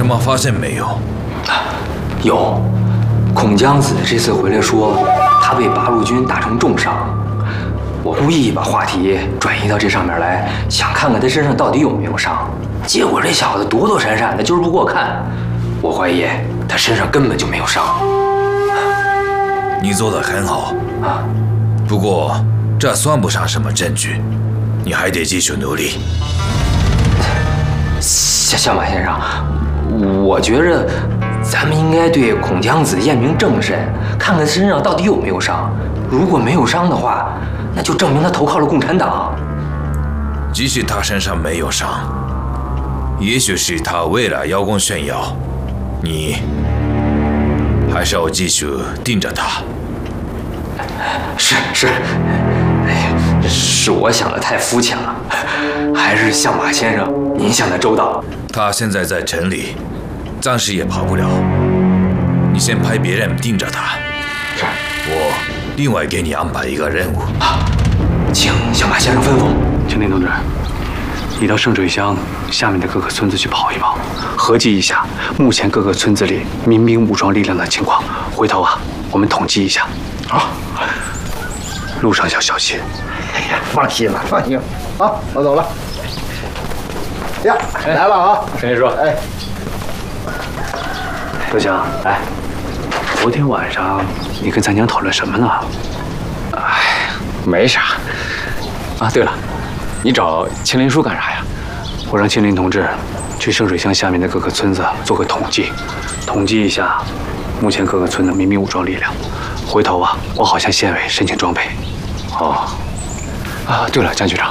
什么发现没有？ 有，孔江子这次回来说，他被八路军打成重伤。我故意把话题转移到这上面来，想看看他身上到底有没有伤。结果这小子躲躲闪闪的，就是不给我看。我怀疑他身上根本就没有伤。 你做得很好啊，不过这算不上什么证据，你还得继续努力。 小马先生，我觉着咱们应该对孔江子验明正身，看看身上到底有没有伤。如果没有伤的话，那就证明他投靠了共产党。 即使他身上没有伤，也许是他为了邀功炫耀，你还是要继续盯着他。 是，是我想的太肤浅了，还是相马先生您想的周到。 他现在在城里，暂时也跑不了。你先派别人盯着他。 是， 我另外给你安排一个任务。 请相马先生吩咐。 青林同志，你到圣水乡下面的各个村子去跑一跑，合计一下目前各个村子里民兵武装力量的情况。回头啊，我们统计一下。 好， 路上要小心。 哎呀，放心了，放心了。好，我走了。呀，来了啊！ 陈秘书， 哎， 德强，哎，昨天晚上你跟咱娘讨论什么呢？ 哎，没啥。啊，对了，你找青林叔干啥呀？ 我让青林同志去圣水乡下面的各个村子做个统计，统计一下目前各个村的民兵武装力量。回头啊，我好向县委申请装备。 哦，啊，对了，江局长。